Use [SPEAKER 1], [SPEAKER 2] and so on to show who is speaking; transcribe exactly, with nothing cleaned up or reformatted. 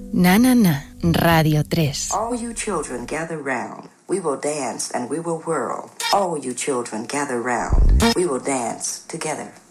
[SPEAKER 1] Na Na Na, Radio tres.
[SPEAKER 2] All you children gather round. We will dance and we will whirl. All you children gather round. We will dance together.